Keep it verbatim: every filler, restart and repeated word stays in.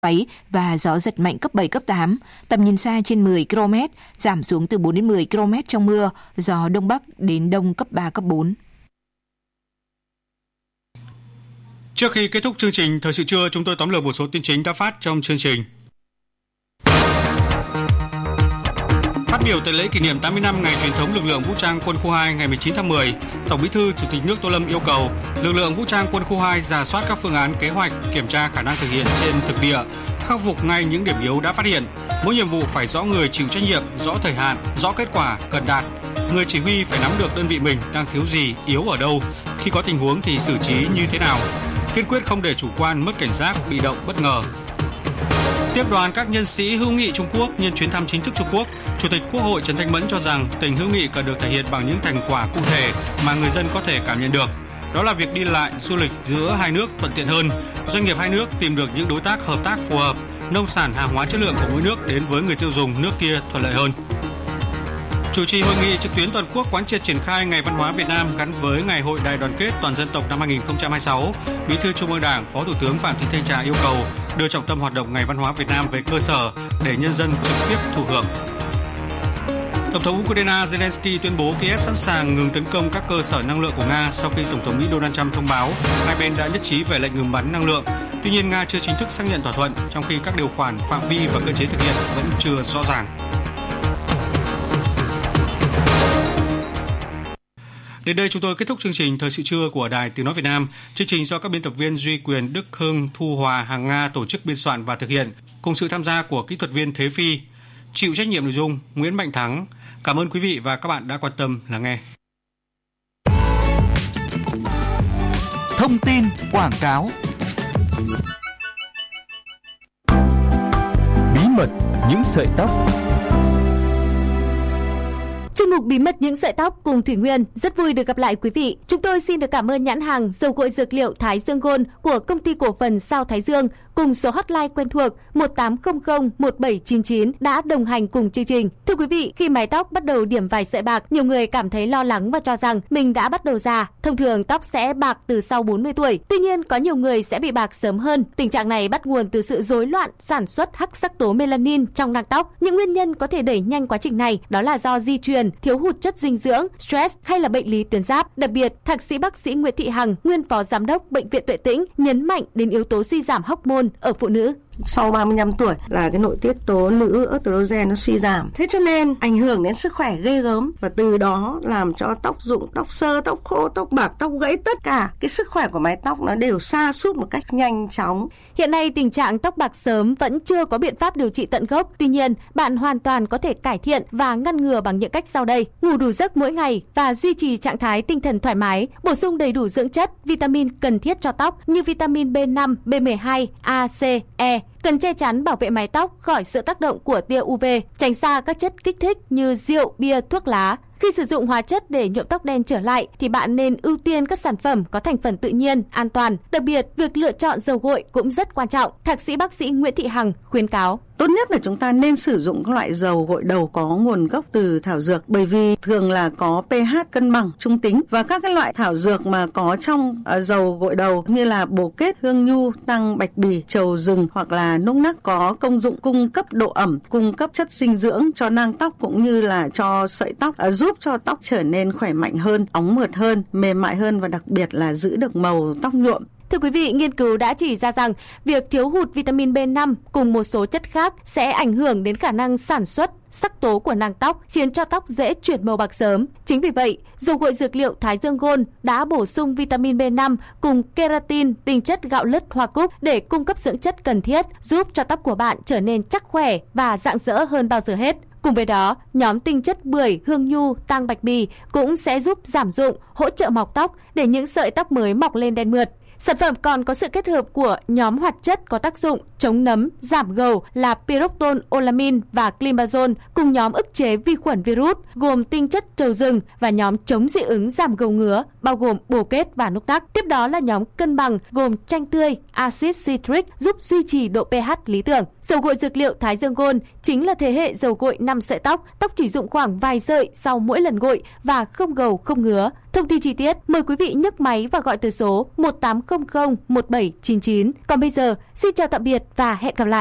xoáy và gió giật mạnh cấp bảy, cấp tám, tầm nhìn xa trên mười ki lô mét, giảm xuống từ bốn đến mười ki lô mét trong mưa, gió đông bắc đến đông cấp ba, cấp bốn. Trước khi kết thúc chương trình Thời sự trưa, chúng tôi tóm lược một số tin chính đã phát trong chương trình. Phát biểu tại lễ kỷ niệm tám mươi năm ngày truyền thống lực lượng vũ trang quân khu hai ngày mười chín tháng mười, Tổng Bí thư Chủ tịch nước Tô Lâm yêu cầu lực lượng vũ trang quân khu hai rà soát các phương án kế hoạch, kiểm tra khả năng thực hiện trên thực địa, khắc phục ngay những điểm yếu đã phát hiện. Mỗi nhiệm vụ phải rõ người chịu trách nhiệm, rõ thời hạn, rõ kết quả cần đạt. Người chỉ huy phải nắm được đơn vị mình đang thiếu gì, yếu ở đâu, khi có tình huống thì xử trí như thế nào. Kiên quyết không để chủ quan, mất cảnh giác, bị động, bất ngờ. Tiếp đoàn các nhân sĩ hữu nghị Trung Quốc nhân chuyến thăm chính thức Trung Quốc, Chủ tịch Quốc hội Trần Thanh Mẫn cho rằng tình hữu nghị cần được thể hiện bằng những thành quả cụ thể mà người dân có thể cảm nhận được. Đó là việc đi lại, du lịch giữa hai nước thuận tiện hơn, doanh nghiệp hai nước tìm được những đối tác hợp tác phù hợp, nông sản hàng hóa chất lượng của mỗi nước đến với người tiêu dùng nước kia thuận lợi hơn. Chủ trì hội nghị trực tuyến toàn quốc quán triệt triển khai Ngày Văn hóa Việt Nam gắn với Ngày Hội Đại đoàn kết toàn dân tộc năm hai không hai sáu, Bí thư Trung ương Đảng, Phó Thủ tướng Phạm Thị Thanh Trà yêu cầu đưa trọng tâm hoạt động Ngày Văn hóa Việt Nam về cơ sở để nhân dân trực tiếp thụ hưởng. Tổng thống Ukraine Zelensky tuyên bố Kiev sẵn sàng ngừng tấn công các cơ sở năng lượng của Nga sau khi Tổng thống Mỹ Donald Trump thông báo hai bên đã nhất trí về lệnh ngừng bắn năng lượng. Tuy nhiên, Nga chưa chính thức xác nhận thỏa thuận, trong khi các điều khoản, phạm vi và cơ chế thực hiện vẫn chưa rõ ràng. Đến đây chúng tôi kết thúc chương trình Thời sự trưa của Đài Tiếng nói Việt Nam. Chương trình do các biên tập viên Duy Quyền, Đức Hưng, Thu Hòa, Hàng Nga tổ chức biên soạn và thực hiện, cùng sự tham gia của kỹ thuật viên Thế Phi. Chịu trách nhiệm nội dung Nguyễn Mạnh Thắng. Cảm ơn quý vị và các bạn đã quan tâm lắng nghe. Thông tin quảng cáo. Bí mật những sợi tóc. Chuyên mục Bí mật những sợi tóc cùng Thủy Nguyên rất vui được gặp lại quý vị. Chúng tôi xin được cảm ơn nhãn hàng dầu gội dược liệu Thái Dương Gold của công ty cổ phần Sao Thái Dương cùng số hotline quen thuộc một tám không không một bảy chín chín đã đồng hành cùng chương trình. Thưa quý vị, khi mái tóc bắt đầu điểm vài sợi bạc, nhiều người cảm thấy lo lắng và cho rằng mình đã bắt đầu già. Thông thường tóc sẽ bạc từ sau bốn mươi tuổi. Tuy nhiên, có nhiều người sẽ bị bạc sớm hơn. Tình trạng này bắt nguồn từ sự rối loạn sản xuất hắc sắc tố melanin trong nang tóc. Những nguyên nhân có thể đẩy nhanh quá trình này đó là do di truyền, thiếu hụt chất dinh dưỡng, stress hay là bệnh lý tuyến giáp. Đặc biệt, thạc sĩ bác sĩ Nguyễn Thị Hằng, nguyên phó giám đốc Bệnh viện Tuệ Tĩnh nhấn mạnh đến yếu tố suy giảm hormone ở phụ nữ. Sau ba mươi lăm tuổi là cái nội tiết tố nữ estrogen nó suy giảm. Thế cho nên ảnh hưởng đến sức khỏe ghê gớm và từ đó làm cho tóc rụng, tóc xơ, tóc khô, tóc bạc, tóc gãy, tất cả cái sức khỏe của mái tóc nó đều sa sút một cách nhanh chóng. Hiện nay tình trạng tóc bạc sớm vẫn chưa có biện pháp điều trị tận gốc. Tuy nhiên, bạn hoàn toàn có thể cải thiện và ngăn ngừa bằng những cách sau đây: ngủ đủ giấc mỗi ngày và duy trì trạng thái tinh thần thoải mái, bổ sung đầy đủ dưỡng chất, vitamin cần thiết cho tóc như vitamin B năm, B mười hai, A, C, E. Cần che chắn bảo vệ mái tóc khỏi sự tác động của tia u vê, tránh xa các chất kích thích như rượu, bia, thuốc lá. Khi sử dụng hóa chất để nhuộm tóc đen trở lại thì bạn nên ưu tiên các sản phẩm có thành phần tự nhiên, an toàn. Đặc biệt, việc lựa chọn dầu gội cũng rất quan trọng. Thạc sĩ bác sĩ Nguyễn Thị Hằng khuyến cáo. Tốt nhất là chúng ta nên sử dụng các loại dầu gội đầu có nguồn gốc từ thảo dược, bởi vì thường là có pH cân bằng, trung tính, và các cái loại thảo dược mà có trong uh, dầu gội đầu như là bồ kết, hương nhu, tăng bạch bì, trầu rừng hoặc là núc nắc có công dụng cung cấp độ ẩm, cung cấp chất dinh dưỡng cho nang tóc cũng như là cho sợi tóc, uh, giúp cho tóc trở nên khỏe mạnh hơn, óng mượt hơn, mềm mại hơn và đặc biệt là giữ được màu tóc nhuộm. Thưa quý vị, nghiên cứu đã chỉ ra rằng việc thiếu hụt vitamin B năm cùng một số chất khác sẽ ảnh hưởng đến khả năng sản xuất sắc tố của nang tóc, khiến cho tóc dễ chuyển màu bạc sớm. Chính vì vậy, dầu gội dược liệu Thái Dương Gold đã bổ sung vitamin B năm cùng keratin, tinh chất gạo lứt hoa cúc để cung cấp dưỡng chất cần thiết, giúp cho tóc của bạn trở nên chắc khỏe và rạng rỡ hơn bao giờ hết. Cùng với đó, nhóm tinh chất bưởi, hương nhu, tang bạch bì cũng sẽ giúp giảm rụng, hỗ trợ mọc tóc để những sợi tóc mới mọc lên đen mượt. Sản phẩm còn có sự kết hợp của nhóm hoạt chất có tác dụng chống nấm, giảm gầu là pyroxol olamin và climazole cùng nhóm ức chế vi khuẩn virus gồm tinh chất trầu rừng và nhóm chống dị ứng giảm gầu ngứa bao gồm bồ kết và núc nắc. Tiếp đó là nhóm cân bằng gồm chanh tươi, axit citric giúp duy trì độ pH lý tưởng. Dầu gội dược liệu Thái Dương Gold chính là thế hệ dầu gội năm sợi tóc, tóc chỉ rụng khoảng vài sợi sau mỗi lần gội và không gầu không ngứa. Thông tin chi tiết mời quý vị nhấc máy và gọi từ số một tám không không một bảy chín chín. Còn bây giờ, xin chào tạm biệt và hẹn gặp lại.